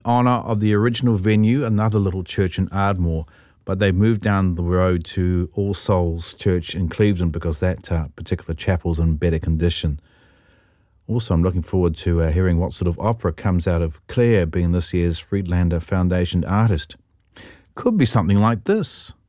honour of the original venue, another little church in Ardmore, but they've moved down the road to All Souls Church in Cleveland because that particular chapel's in better condition. Also, I'm looking forward to hearing what sort of opera comes out of Claire being this year's Friedlander Foundation artist. Could be something like this.